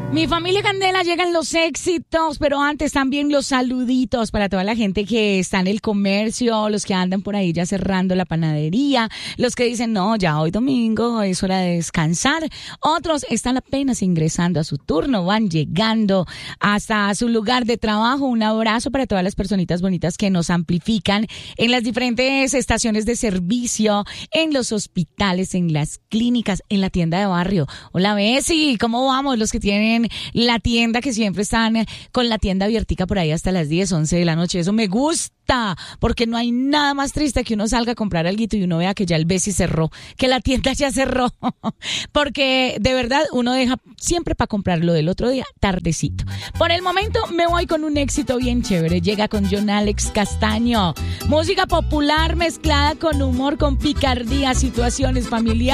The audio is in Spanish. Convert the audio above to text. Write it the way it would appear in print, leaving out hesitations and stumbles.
Mi familia Candela, llegan los éxitos, pero antes también los saluditos para toda la gente que está en el comercio, los que andan por ahí ya cerrando la panadería, los que dicen, no, ya hoy domingo es hora de descansar. Otros están apenas ingresando a su turno, van llegando hasta su lugar de trabajo. Un abrazo para todas las personitas bonitas que nos amplifican en las diferentes estaciones de servicio, en los hospitales, en las clínicas, en la tienda de barrio. Hola, Bessie, ¿cómo vamos? Los que tienen la tienda, que siempre están con la tienda abiertica por ahí hasta las 10, 11 de la noche. Eso me gusta, porque no hay nada más triste que uno salga a comprar alguito y uno vea que ya el Bessie cerró, que la tienda ya cerró, porque de verdad uno deja siempre para comprarlo del otro día tardecito. Por el momento me voy con un éxito bien chévere. Llega con John Alex Castaño, música popular mezclada con humor, con picardía, situaciones familiares.